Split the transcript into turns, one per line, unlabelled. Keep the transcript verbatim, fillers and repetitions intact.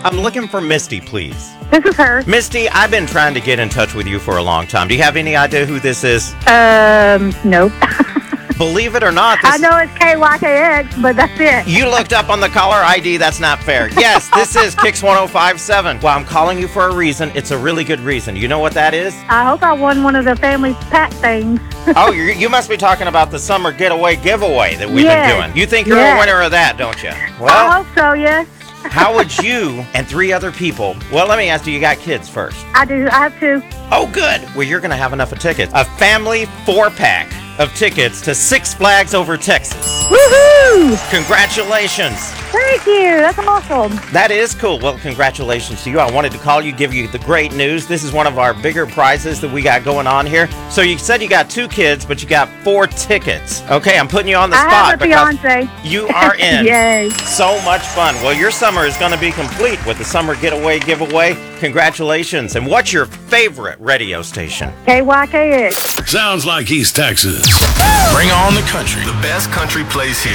I'm looking for Misty, please.
This is her.
Misty, I've been trying to get in touch with you for a long time. Do you have any idea who this is?
Um, nope.
Believe it or not, this
I know it's K Y K X, but that's it.
You looked up on the caller I D. That's not fair. Yes, this is Kix one oh five seven. Well, I'm calling you for a reason. It's a really good reason. You know what that is?
I hope I won one of the family pack things.
Oh, you you must be talking about the summer getaway giveaway that we've
Yes.
been doing. You think you're
Yes.
a winner of that, don't you?
I
Well,
hope so, yes.
how would you and three other people, well, let me ask you, you got kids first.
I do. I have two.
Oh, good. Well, you're going to have enough of tickets. A family four-pack of tickets to Six Flags Over Texas.
Woohoo!
Congratulations.
Thank you. That's awesome.
That is cool. Well, congratulations to you. I wanted to call you, give you the great news. This is one of our bigger prizes that we got going on here. So you said you got two kids, but you got four tickets. Okay, I'm putting you on the
I
spot
have a fiance.
you are in.
Yay.
So much fun. Well, your summer is going to be complete with the Summer Getaway giveaway. Congratulations. And what's your favorite radio station?
K Y K X.
Sounds like East Texas.
Bring on the country.
The best country plays here.